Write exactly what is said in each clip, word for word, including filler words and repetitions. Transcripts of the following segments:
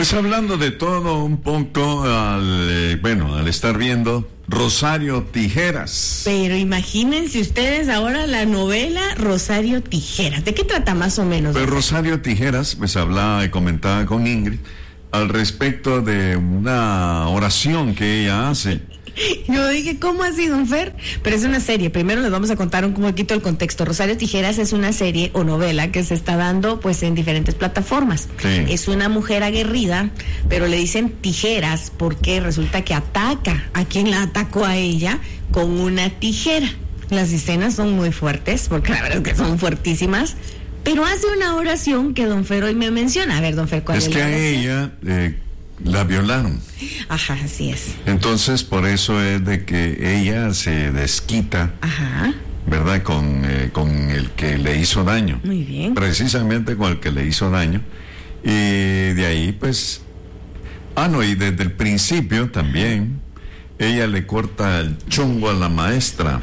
Pues hablando de todo un poco, al, eh, bueno, al estar viendo Rosario Tijeras. Pero imagínense ustedes ahora la novela Rosario Tijeras. ¿De qué trata más o menos? Pues Rosario Tijeras, pues hablaba y comentaba con Ingrid al respecto de una oración que ella hace. Yo dije, ¿cómo así, don Fer? Pero es una serie. Primero les vamos a contar un poquito el contexto. Rosario Tijeras es una serie o novela que se está dando pues en diferentes plataformas. Sí. Es una mujer aguerrida, pero le dicen tijeras porque resulta que ataca a quien la atacó a ella con una tijera. Las escenas son muy fuertes, porque la verdad es que son fuertísimas, pero hace una oración que don Fer hoy me menciona. A ver, don Fer, ¿cuál es, es la que a oración? ella eh, la violaron. Ajá, así es. Entonces, por eso es de que ella se desquita, Ajá. ¿verdad? Con, eh, con el que le hizo daño. Muy bien. Precisamente con el que le hizo daño. Y de ahí, pues... Ah, no, y desde el principio también, ella le corta el chongo a la maestra.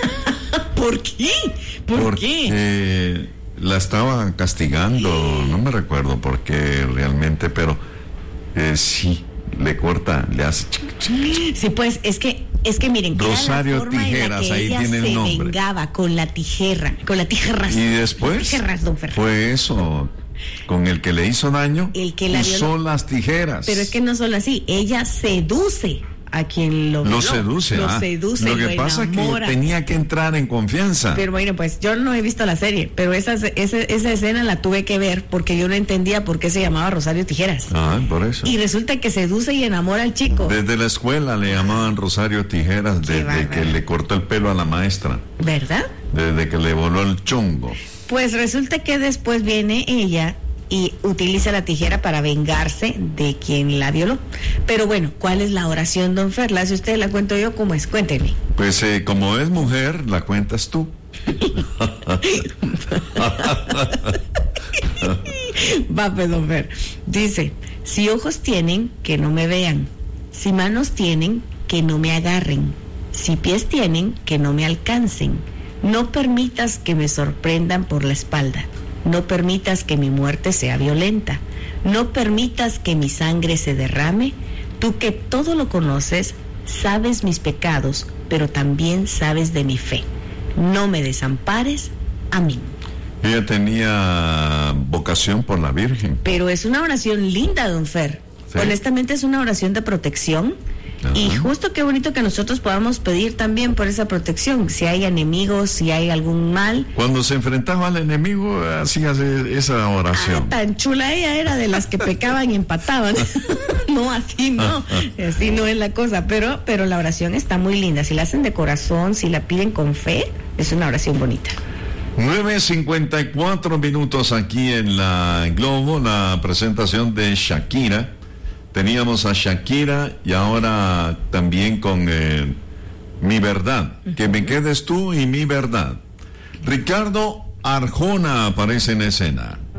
¿Por qué? ¿Por porque qué? la estaba castigando, no me recuerdo por qué realmente, pero eh, sí, le corta, le hace... chic, chic. Sí, pues es que es que miren, que Rosario era la forma Tijeras, en la que ahí ella tiene el se nombre. vengaba con la tijera, con la tijera. Y después tijeras, don Fer. fue eso, con el que le hizo daño, El que la usó violó. las tijeras. Pero es que no solo así, ella seduce a quien lo Lo violó. seduce, Lo ah. seduce, Lo y que pasa es que enamora. tenía que entrar en confianza. Pero bueno, pues yo no he visto la serie, pero esa, esa, esa escena la tuve que ver porque yo no entendía por qué se llamaba Rosario Tijeras. Ah, por eso. Y resulta que seduce y enamora al chico. Desde la escuela le llamaban Rosario Tijeras, Qué desde bárbaro. que le cortó el pelo a la maestra, ¿Verdad? desde que le voló el chongo. Pues resulta que después viene ella y utiliza la tijera para vengarse de quien la violó. Pero bueno, ¿cuál es la oración, don Fer? ¿La hace usted? ¿La cuento yo? ¿Cómo es? Cuénteme. Pues eh, como es mujer, la cuentas tú. Va, pues, don Fer. Dice, si ojos tienen, que no me vean. Si manos tienen, que no me agarren. Si pies tienen, que no me alcancen. No permitas que me sorprendan por la espalda. No permitas que mi muerte sea violenta. No permitas que mi sangre se derrame. Tú que todo lo conoces, sabes mis pecados, pero también sabes de mi fe. No me desampares. Amén. Ella tenía vocación por la Virgen. Pero es una oración linda, don Fer. Sí. Honestamente es una oración de protección. Ajá. Y justo qué bonito que nosotros podamos pedir también por esa protección. Si hay enemigos, si hay algún mal. Cuando se enfrentaba al enemigo, hacía esa Ah, oración. tan chula ella era, de las que pecaban y empataban. No, así no, así no es la cosa, pero, pero la oración está muy linda. Si la hacen de corazón, si la piden con fe, es una oración bonita. nueve cincuenta y cuatro minutos aquí en la Globo, la presentación de Shakira. Teníamos a Shakira y ahora también con eh, Mi Verdad. Uh-huh. Que me quedes tú y Mi Verdad. Ricardo Arjona aparece en escena.